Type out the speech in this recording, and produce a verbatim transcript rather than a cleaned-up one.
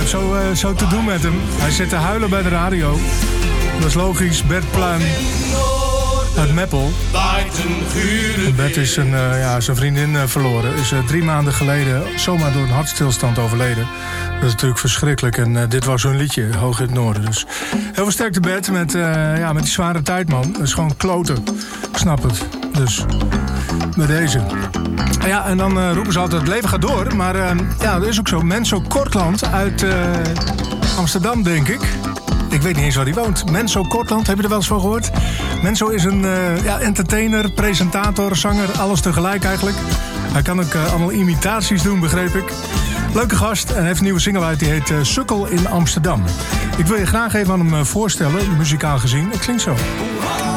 het zo, uh, zo te doen met hem. Hij zit te huilen bij de radio. Dat is logisch. Bert Pluim uit Meppel. Bert is een, uh, ja, zijn vriendin uh, verloren. Is uh, drie maanden geleden zomaar door een hartstilstand overleden. Dat is natuurlijk verschrikkelijk. En uh, dit was zo'n liedje, Hoog in het Noorden. Dus heel veel sterkte Bert met, uh, ja, met die zware tijd, man. Dat is gewoon kloten. Ik snap het. Dus bij deze. Ja, en dan uh, roepen ze altijd, het leven gaat door. Maar uh, ja, dat is ook zo. Menso Kortland uit uh, Amsterdam, denk ik. Ik weet niet eens waar hij woont. Menso Kortland, heb je er wel eens van gehoord? Menso is een uh, ja, entertainer, presentator, zanger, alles tegelijk eigenlijk. Hij kan ook uh, allemaal imitaties doen, begreep ik. Leuke gast en heeft een nieuwe single uit, die heet uh, Sukkel in Amsterdam. Ik wil je graag even aan hem uh, voorstellen, muzikaal gezien. Het klinkt zo.